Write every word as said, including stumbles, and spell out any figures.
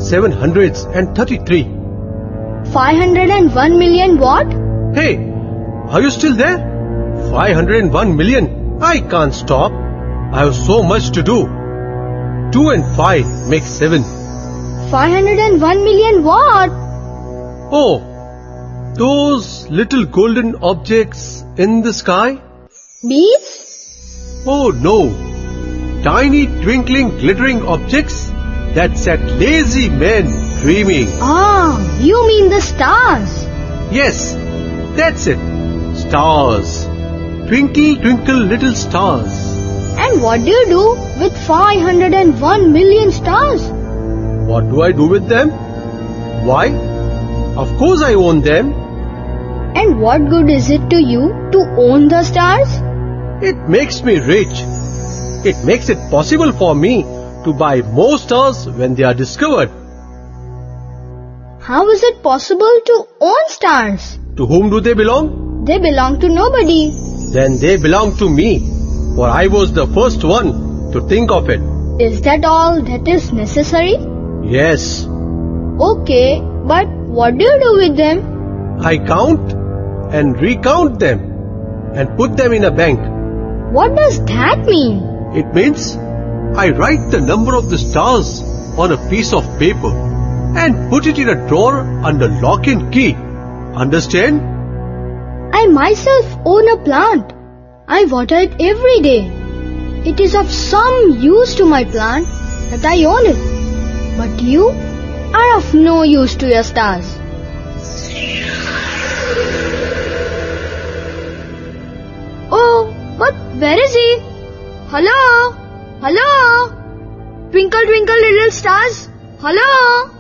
seven hundred thirty-three. five hundred one million what? Hey, are you still there? five hundred one million. I can't stop. I have so much to do. two and five make seven. five hundred one million what? Oh, those little golden objects in the sky? Bees? Oh no, tiny twinkling glittering objects that set lazy men dreaming. Ah, you mean the stars? Yes, that's it. Stars. Twinkle, twinkle, little stars. And what do you do with five hundred one million stars? What do I do with them? Why? Of course I own them. And what good is it to you to own the stars? It makes me rich. It makes it possible for me to buy more stars when they are discovered. How is it possible to own stars? To whom do they belong? They belong to nobody. Then they belong to me, for I was the first one to think of it. Is that all that is necessary? Yes. Okay, but what do you do with them? I count and recount them and put them in a bank. What does that mean? It means I write the number of the stars on a piece of paper and put it in a drawer under lock and key. Understand? I myself own a plant. I water it every day. It is of some use to my plant that I own it. But you are of no use to your stars. Oh, but where is he? Hello? Hello? Twinkle, twinkle, little stars. Hello?